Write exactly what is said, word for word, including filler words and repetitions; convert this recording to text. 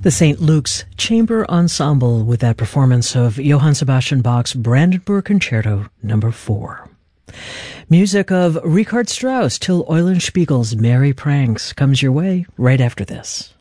The Saint Luke's Chamber Ensemble with that performance of Johann Sebastian Bach's Brandenburg Concerto number four. Music of Richard Strauss, Till Eulenspiegel's Merry Pranks comes your way right after this.